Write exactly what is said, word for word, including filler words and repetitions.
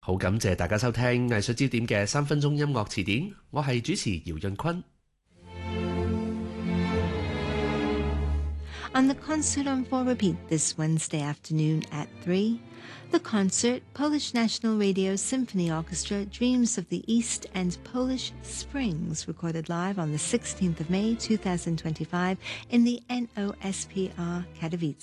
好感謝大家收聽藝術焦點嘅三分鐘音樂詞典，我係主持姚潤坤。 On the concert on for repeat this Wednesday afternoon at three, the concert, Polish National Radio Symphony Orchestra Dreams of the East and Polish Springs, recorded live on the sixteenth of May two thousand twenty-five in the N O S P R Katowice.